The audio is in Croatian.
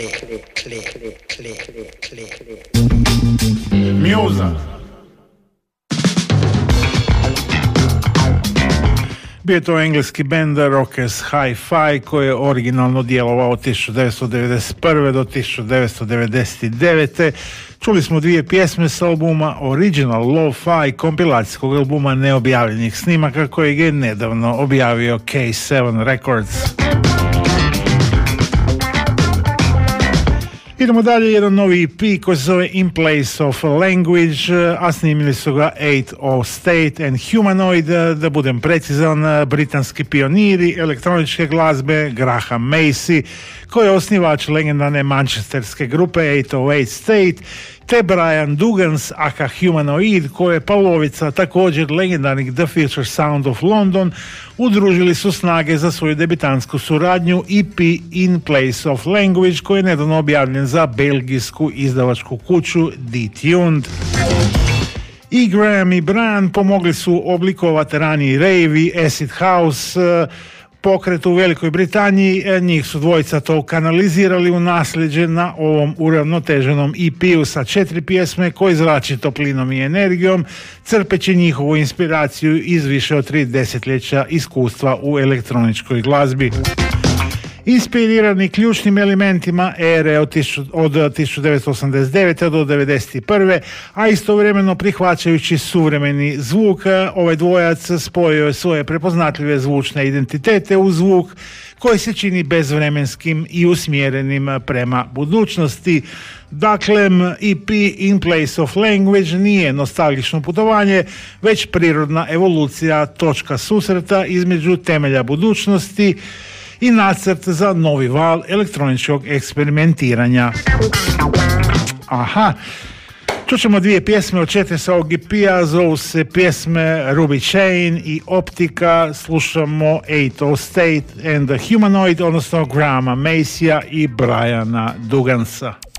Mjuza. Bio je to engleski bend Rockers Hi-Fi koji je originalno djelovao od 1991. do 1999. Čuli smo dvije pjesme s albuma Original Lo-Fi kompilacijskog albuma neobjavljenih snimaka kojeg je nedavno objavio K7 Records. Idemo dalje, jedan novi EP koji se zove In Place of Language, a snimili su ga 8 State and Humanoid, da budem precizan, britanski pioniri elektroničke glazbe Graham Macy, koji je osnivač legendarne manchesterske grupe 808 State, te Brian Dugans aka Humanoid, koje je polovica također legendarnih The Future Sound of London, udružili su snage za svoju debitantsku suradnju EP In Place of Language, koji je nedavno objavljen za belgijsku izdavačku kuću D-Tuned. I Graham i Brian pomogli su oblikovati raniji rave i acid house pokret u Velikoj Britaniji. Njih su dvojica to kanalizirali u nasljeđe na ovom uravnoteženom EP-u sa 4 pjesme koji zrači toplinom i energijom, crpeći njihovu inspiraciju iz više od 3 desetljeća iskustva u elektroničkoj glazbi. Inspirirani ključnim elementima ere od 1989. do 1991. a istovremeno prihvaćajući suvremeni zvuk, ovaj dvojac spojio je svoje prepoznatljive zvučne identitete u zvuk koji se čini bezvremenskim i usmjerenim prema budućnosti. Dakle, EP In Place of Language nije nostalgično putovanje, već prirodna evolucija, točka susreta između temelja budućnosti i nacrt za novi val elektroničkog eksperimentiranja. Aha, čućemo dvije pjesme od 4 sa ovog EP-a, zovu se pjesme Ruby Chain i Optika, slušamo 8 State and the Humanoid, odnosno Grahama Macya i Briana Dugansa.